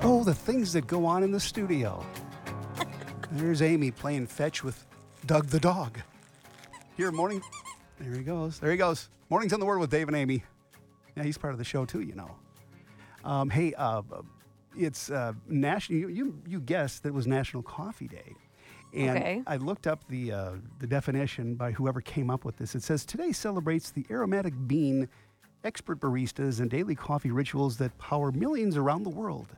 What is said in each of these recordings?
Oh, the things that go on in the studio. There's Amy playing fetch with Doug the dog. Here, morning. There he goes. There he goes. Mornings on the Word with Dave and Amy. Yeah, he's part of the show too, you know. Hey, it's national. You guessed that it was National Coffee Day. And Okay. I looked up the definition by whoever came up with this. It says, today celebrates the aromatic bean, expert baristas, and daily coffee rituals that power millions around the world.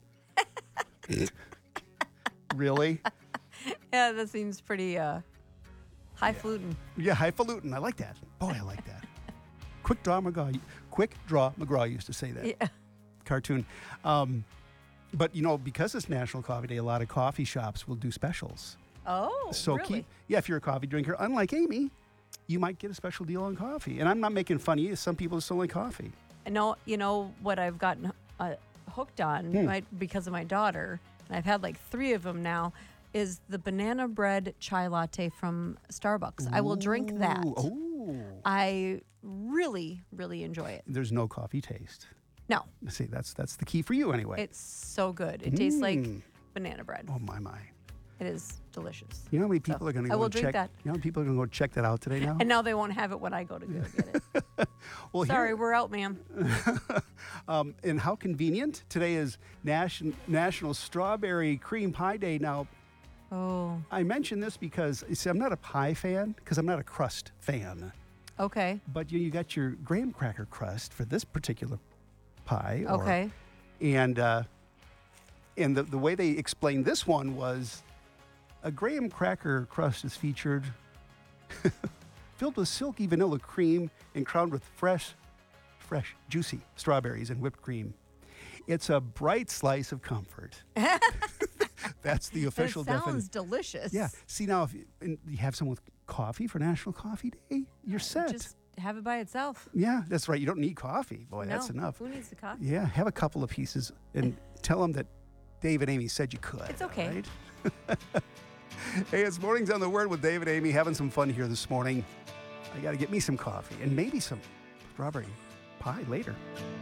Really? Yeah, that seems pretty highfalutin. Yeah, highfalutin. I like that. Boy, I like that. Quick Draw McGraw used to say that. Yeah. Cartoon. But, you know, because it's National Coffee Day, a lot of coffee shops will do specials. Oh, So really? if you're a coffee drinker, unlike Amy, you might get a special deal on coffee. And I'm not making fun of you. Some people just don't like coffee. You know what I've gotten hooked on because of my daughter, and I've had like 3 of them now, is the banana bread chai latte from Starbucks. I will drink that. Ooh. I really, really enjoy it. There's no coffee taste. No, See, that's the key for you anyway. it's so good. It tastes like banana bread. Oh, my. It is delicious. You know how many people are going to I go will and drink check? that. You know how many people are going to go check that out today now? And now they won't have it when I go to go get it. Well, Sorry, we're out, ma'am. and how convenient. Today is National Strawberry Cream Pie Day. Now, Oh, I mention this because, you see, I'm not a pie fan because I'm not a crust fan. okay. But you got your graham cracker crust for this particular pie. Okay. And the way they explained this one was a graham cracker crust is featured filled with silky vanilla cream and crowned with fresh, juicy strawberries and whipped cream. It's a bright slice of comfort. That's the official It sounds definition. delicious. Yeah. See, now, if you have some with coffee for National Coffee Day, you're set. Just have it by itself. Yeah, that's right. You don't need coffee. Boy, that's No, enough. Who needs the coffee? Yeah, have a couple of pieces and tell them that Dave and Amy said you could. It's okay. all right? Hey, it's Mornings on the Word with Dave and Amy, having some fun here this morning. I got to get me some coffee and maybe some strawberry pie later.